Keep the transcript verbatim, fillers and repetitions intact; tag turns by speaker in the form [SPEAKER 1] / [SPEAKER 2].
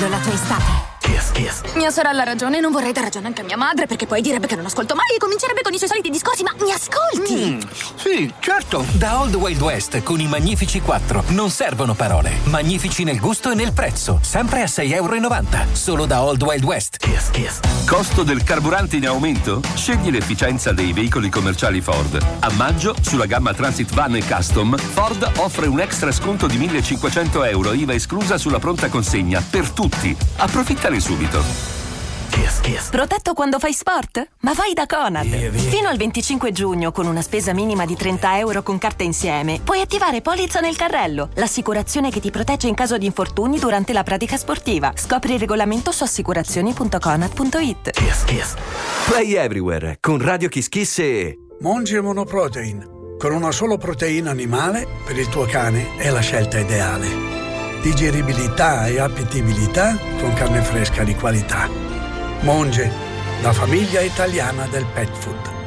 [SPEAKER 1] bello la tua estate.
[SPEAKER 2] Kiss, kiss.
[SPEAKER 1] Mia sorella ha ragione, non vorrei dar ragione anche a mia madre, perché poi direbbe che non ascolto mai e comincerebbe con i suoi soliti discorsi, ma mi ascolti?
[SPEAKER 2] Mm, sì, certo.
[SPEAKER 3] Da Old Wild West con i Magnifici quattro non servono parole. Magnifici nel gusto e nel prezzo, sempre a sei e novanta euro. Solo da Old Wild West.
[SPEAKER 2] Kiss, kiss.
[SPEAKER 4] Costo del carburante in aumento? Scegli l'efficienza dei veicoli commerciali Ford. A maggio, sulla gamma Transit Van e Custom, Ford offre un extra sconto di millecinquecento euro, I V A esclusa sulla pronta consegna, per tutti. Approfittane subito.
[SPEAKER 2] Kiss, kiss.
[SPEAKER 5] Protetto quando fai sport? Ma vai da Conad!
[SPEAKER 2] Via, via.
[SPEAKER 5] Fino al venticinque giugno, con una spesa minima di trenta euro con carta insieme, puoi attivare Polizza nel carrello, l'assicurazione che ti protegge in caso di infortuni durante la pratica sportiva. Scopri il regolamento su assicurazioni punto conad punto it.
[SPEAKER 2] Kiss, kiss.
[SPEAKER 6] Play Everywhere con Radio Kiss Kiss e
[SPEAKER 7] Monge Monoprotein. Con una sola proteina animale, per il tuo cane è la scelta ideale. Digeribilità e appetibilità con carne fresca di qualità. Monge, la famiglia italiana del pet food.